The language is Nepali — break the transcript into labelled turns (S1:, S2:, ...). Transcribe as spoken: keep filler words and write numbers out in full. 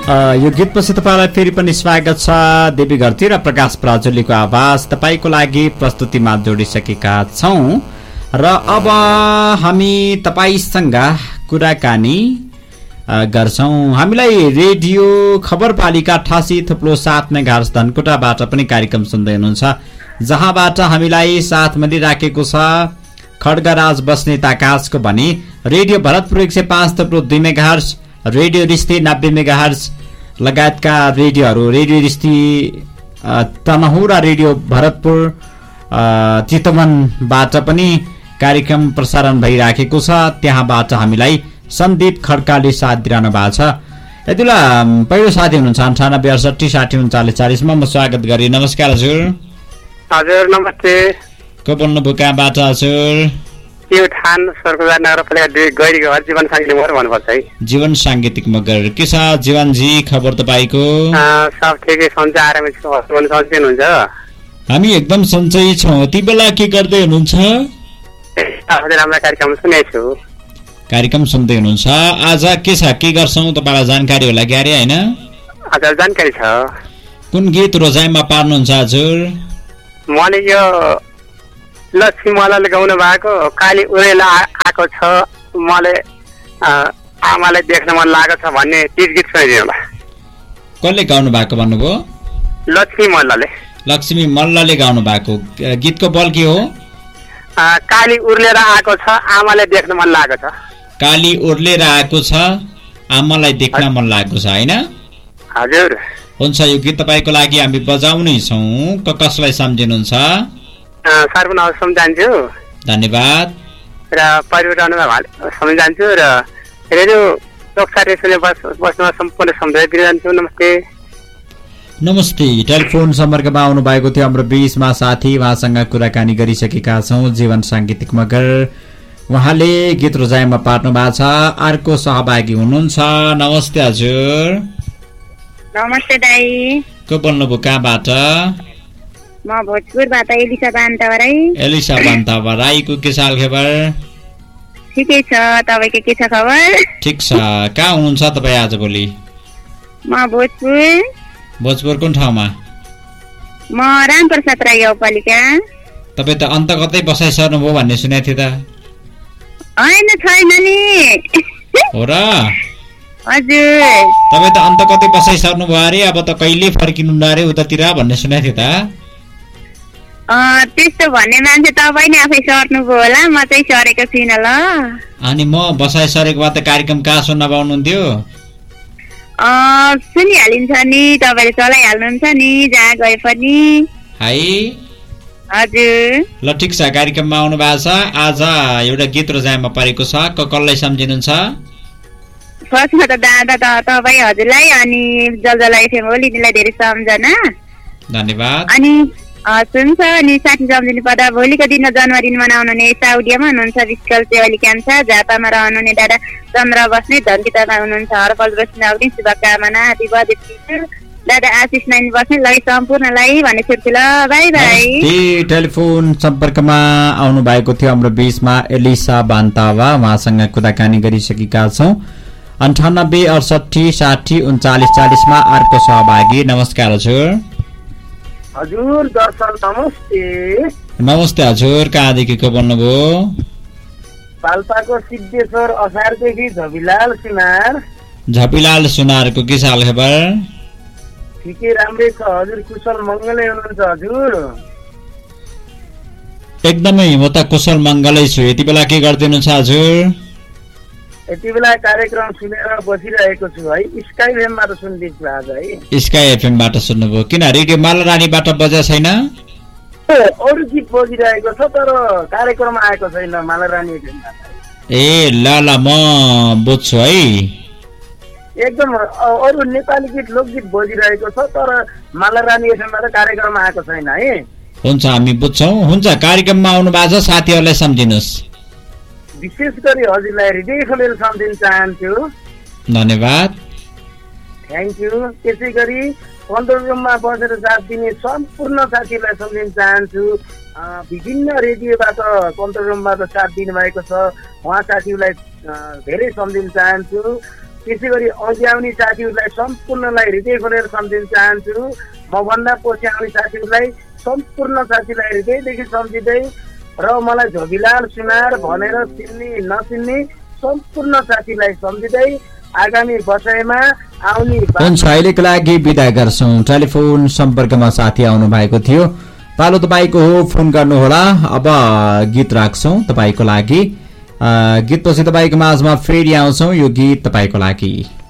S1: यो गीतपछि तपाईँलाई फेरि पनि स्वागत छ। देवी घरती र प्रकाश प्राजुलीको आवाज तपाईँको लागि प्रस्तुतिमा जोडिसकेका छौँ र अब हामी तपाईँसँग कुराकानी गर्छौँ। हामीलाई रेडियो खबरपालिका अठासी थुप्लो सात मेगाहर्ज धनकुटाबाट पनि कार्यक्रम सुन्दै हुनुहुन्छ, जहाँबाट हामीलाई साथ मिलिराखेको छ खड्गराज बस्नेत आकाशको भने रेडियो भरतपुर एक सय पाँच थुप्रो दुई मेगाहर्ज, रेडियो रिस्ती नब्बे मेगाहर्ज लगायतका रेडियोहरू, रेडियो रिस्ती तनहुँ र रेडियो भरतपुर चितवनबाट पनि कार्यक्रम प्रसारण भइराखेको छ। त्यहाँबाट हामीलाई सन्दीप खड्काले साथ दिइरहनु भएको छ। यति बेला पहिलो साथी हुनुहुन्छ अन्ठानब्बे अडसठी साठी उन्चालिस चालिसमा म स्वागत गरेँ। नमस्कार हजुर।
S2: हजुर नमस्ते।
S1: को बोल्नुभयो, कहाँबाट हजुर?
S2: यो थान सर्कुलर नगरपालिका दुई गैरी घर जीवन साङ्गीतिक मगर भन्नुपर्छ है।
S1: जीवन साङ्गीतिक मगर। के छ जीवनजी खबर तपाईँको?
S2: सब ठिकै सन्चै आरामै छु। हजुर सन्चै हुनुहुन्छ?
S1: हामी एकदम सन्चै छौँ। यति बेला के गर्दै हुनुहुन्छ?
S2: हजुर राम्रो कार्यक्रम सुनेको छु।
S1: कार्यक्रम सुन्दै हुनुहुन्छ। आज के छ, के गर्छौँ तपाईँलाई जानकारी होला क्यारे होइन?
S2: हजुर जानकारी छ।
S1: कुन गीत रोजाइमा पार्नुहुन्छ हजुर?
S2: मैले यो लक्ष्मी मल्लले गाउनु भएको काली उरेला आएको छ, मलाई आमालाई देख्न मन लागेको छ भन्ने तीज गीत सुनाइदिनु होला।
S1: कसले गाउनु भएको भन्नुभयो?
S2: लक्ष्मी मल्लले।
S1: लक्ष्मी मल्लले गाउनु भएको गीतको बल के हो?
S2: काली उर्लेर आएको छ, आमालाई देख्न मन लागेको छ।
S1: काली उर्लेर आएको छ, आमालाई देख्न मन लागेको छ होइन?
S2: हजुर।
S1: हुन्छ, यो गीत तपाईँको लागि हामी बजाउनै छौँ। कसलाई सम्झिनुहुन्छ?
S2: सर्वनाम सम्झान्छु,
S1: धन्यवाद।
S2: र परिवार सम्झान्छु र रेडियो टोक्साले सुने बस्नुमा सम्पूर्ण सम्झाइ दिइरहन्छु। नमस्ते।
S1: नमस्ते। टेलिफोन सम्पर्कमा आउनु भएको थियो हाम्रो बीचमा साथी, उहाँसँग कुराकानी गरिसकेका छौँ। जीवन साङ्गीतिक मगर उहाँले गीत रोजाइमा पार्नु भएको छ। अर्को सहभागी हुनुहुन्छ। नमस्ते हजुर।
S3: नमस्ते दाई।
S1: को बोल्नुभयो, कहाँबाट?
S3: म भोजपुरबाट एलिसा बान्तावराई।
S1: एलिसा बान्तावराईको के साल खबर?
S3: ठिकै छ, तपाईँको के छ खबर?
S1: ठिक छ। कहाँ हुनुहुन्छ तपाईँ आज भोलि?
S3: म भोजपुर।
S1: भोजपुर कुन ठाउँमा?
S3: म रामप्रसाद राई गाउँपालिका।
S1: तपाईँ त अन्त कतै बसाइसक्नुभयो भन्ने सुनेको थिएँ त?
S3: होइन छैन नि।
S1: हो र?
S3: हजुर।
S1: तपाईँ त अन्त कतै बसाइसक्नुभयो अरे, अब त कहिले फर्किनु अरे उतातिर भन्ने सुनेको थिएँ त?
S3: त्यस्तो भन्ने मान्छे तपाईँ नै आफै सर्नुभयो होला, म चाहिँ सरेको छुइनँ ल।
S1: अनि म बसाइ सरेको भए त कार्यक्रम कहाँ सुन्न पाउनुहुन्थ्यो?
S3: सुनिहालिन्छ नि, तपाईँले चलाइहाल्नुहुन्छ नि जहाँ गए पनि
S1: है।
S3: हजुर।
S1: ल ठिक छ, कार्यक्रममा आउनु भएको छ। आज एउटा गीत रोजाइमा परेको छ, कसलाई सम्झिनुहुन्छ?
S3: फर्स्टमा त दादा त तपाईँ हजुरलाई, अनि जलजला एफएम ओलिनीलाई धेरै सम्झना,
S1: धन्यवाद।
S3: अनि सुन्छ अनि साथी सम्झिनु पर्दा भोलिको दिन जनवरी मनाउनु हुने साउडियामा हुनुहुन्छ विस्कल चेवाली क्याम्सा, झापामा रहनुहुने दादा चन्द्र बस्ने, धनकितामा हुनुहुन्छ हरपल बस्ने आउने शुभकामना। ह्यापी बर्थडे टु दादा आशिष नाइन बस्ने लाई सम्पूर्णलाई भन्ने छुट्टी ल। By by.
S1: टेलिफोन सम्पर्कमा आउनु भएको थियो हाम्रो बीचमा एलिसा बान्तावा, उहाँसँग कुराकानी गरिसकेका छौँ। अन्ठानब्बे अडसठी साठी उन्चालिस चालिसमा अर्को सहभागी। नमस्कार हजुर।
S2: हजुर दर्शन नमस्ते।
S1: नमस्ते हजुर, कहाँदेखि को बोल्नुभयो?
S2: पाल्पाको सिद्धेश्वर असारदेखि झपिलाल सुनार।
S1: झपिलाल सुनारको के साल खबर?
S2: ठिकै राम्रै छ हजुर, कुशल मङ्गलै हुनुहुन्छ हजुर?
S1: एकदमै म त कुशल मङ्गलै छु। यति बेला के गर्दै हुनुहुन्छ हजुर?
S2: यति बेला कार्यक्रम सुनेर बसिरहेको छु है। स्काई एफएमबाट सुन्दैछु आज है।
S1: स्काई एफएमबाट सुन्नुभयो? किन रेडियो मालरानीबाट बजा छैन?
S2: अरू गीत बजिरहेको छ तर कार्यक्रम आएको छैन मालरानी एफएमबाट।
S1: ए ल ल म बुझ्छु है।
S2: एकदम अरू नेपाली गीत लोकगीत बजिरहेको छ तर मालरानी एफएमबाट कार्यक्रम आएको छैन है।
S1: हुन्छ, हामी बुझ्छौँ। हुन्छ, कार्यक्रममा आउनु भएको छ, साथीहरूलाई सम्झिनुहोस्।
S2: विशेष गरी हजुरलाई हृदय खोलेर सम्झिन चाहन्छु,
S1: धन्यवाद।
S2: Thank you. त्यसै गरी कन्ट्रोल रुममा बसेर साथ दिने सम्पूर्ण साथीहरूलाई सम्झिन चाहन्छु। विभिन्न रेडियोबाट कन्ट्रोल रुमबाट साथ दिनुभएको छ, उहाँ साथीहरूलाई धेरै सम्झिन चाहन्छु।
S4: त्यसै गरी अघि आउने साथीहरूलाई सम्पूर्णलाई हृदय खोलेर सम्झिन चाहन्छु। मभन्दा पछि आउने साथीहरूलाई सम्पूर्ण साथीलाई हृदयदेखि सम्झिँदै र मलाई झोबिलाल सुनार भनेर चिन्ने नचिन्ने सम्पूर्ण साथीलाई सम्झिँदै आगामी वर्षमा आउने
S1: हुन्छ अहिलेको लागि बिदा गर्छौँ। टेलिफोन सम्पर्कमा साथी आउनु भएको थियो, पालो तपाईँको हो, फोन गर्नुहोला। अब गीत राख्छौँ तपाईँको लागि, गीतपछि तपाईँको माझमा फेरि आउँछौँ। यो गीत तपाईँको लागि।